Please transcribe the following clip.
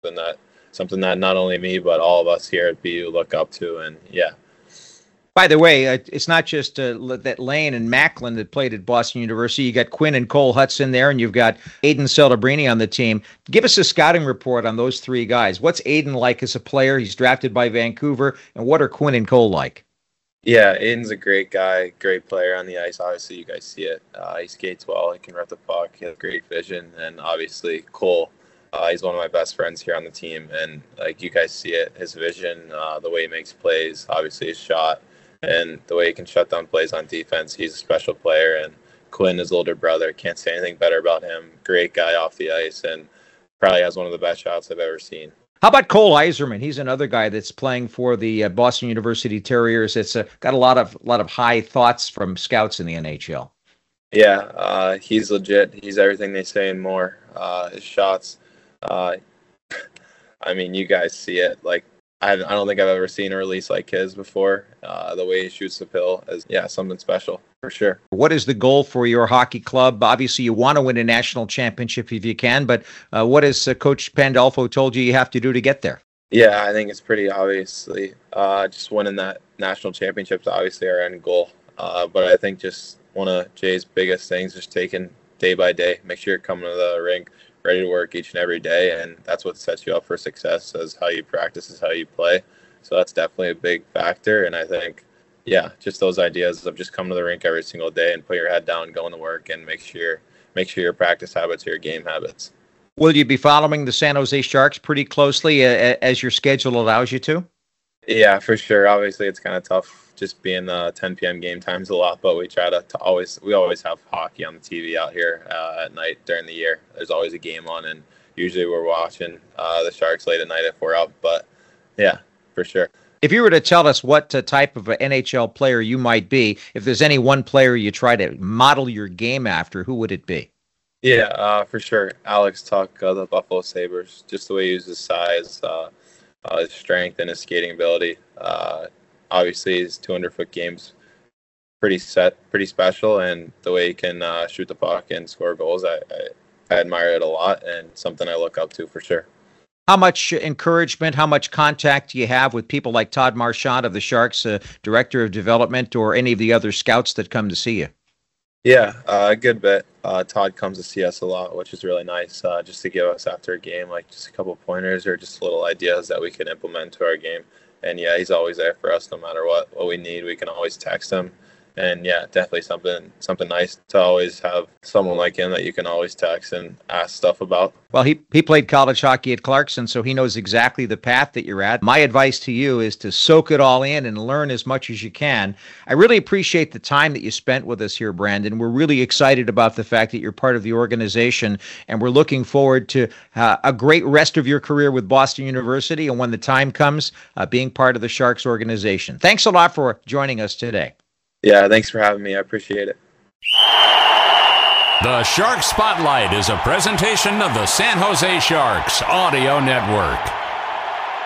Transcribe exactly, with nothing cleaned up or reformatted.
something that something that not only me but all of us here at B U look up to. And yeah. By the way, uh, it's not just uh, that Lane and Macklin that played at Boston University. You got Quinn and Cole Hudson there, and you've got Aiden Celebrini on the team. Give us a scouting report on those three guys. What's Aiden like as a player? He's drafted by Vancouver, and what are Quinn and Cole like? Yeah, Aiden's a great guy, great player on the ice. Obviously, you guys see it. Uh, he skates well. He can rep the puck. He has great vision. And obviously, Cole, uh, he's one of my best friends here on the team. And like you guys see it, his vision, uh, the way he makes plays, obviously his shot, and the way he can shut down plays on defense. He's a special player. And Quinn, his older brother, can't say anything better about him. Great guy off the ice, and probably has one of the best shots I've ever seen. How about Cole Eiserman? He's another guy that's playing for the uh, Boston University Terriers. It's uh, got a lot of lot of high thoughts from scouts in the N H L. Yeah, uh, he's legit. He's everything they say and more. Uh, his shots, uh, I mean, you guys see it. Like, I, I don't think I've ever seen a release like his before. Uh, the way he shoots the pill is, yeah, something special for sure. What is the goal for your hockey club? Obviously, you want to win a national championship if you can, but uh, what has uh, Coach Pandolfo told you you have to do to get there? Yeah, I think it's pretty obviously uh, just winning that national championship is obviously our end goal. Uh, but I think just one of Jay's biggest things is taking day by day. Make sure you're coming to the rink ready to work each and every day, and that's what sets you up for success, is how you practice, is how you play. So that's definitely a big factor, and I think, yeah, just those ideas of just coming to the rink every single day and put your head down, going to work, and make sure make sure your practice habits are your game habits. Will you be following the San Jose Sharks pretty closely uh, as your schedule allows you to? Yeah, for sure. Obviously, it's kind of tough just being uh, ten p.m. game times a lot, but we try to, to always we always have hockey on the T V out here uh, at night during the year. There's always a game on, and usually we're watching uh, the Sharks late at night if we're up. But yeah, for sure. If you were to tell us what uh, type of an N H L player you might be, if there's any one player you try to model your game after, who would it be? Yeah, uh, for sure. Alex Tuch, uh, the Buffalo Sabres, just the way he uses his size, uh, uh, his strength, and his skating ability. Uh, obviously, his two hundred foot game's pretty set, pretty special, and the way he can uh, shoot the puck and score goals, I, I, I admire it a lot, and something I look up to for sure. How much encouragement, how much contact do you have with people like Todd Marchand of the Sharks, uh, Director of Development, or any of the other scouts that come to see you? Yeah, uh, a good bit. Uh, Todd comes to see us a lot, which is really nice, uh, just to give us after a game, like just a couple pointers or just little ideas that we can implement to our game. And yeah, he's always there for us no matter what, what we need. We can always text him. And yeah, definitely something something nice to always have someone like him that you can always text and ask stuff about. Well, he he played college hockey at Clarkson, so he knows exactly the path that you're at. My advice to you is to soak it all in and learn as much as you can. I really appreciate the time that you spent with us here, Brandon. We're really excited about the fact that you're part of the organization, and we're looking forward to uh, a great rest of your career with Boston University, and when the time comes, uh, being part of the Sharks organization. Thanks a lot for joining us today. Yeah, thanks for having me. I appreciate it. The Shark Spotlight is a presentation of the San Jose Sharks Audio Network.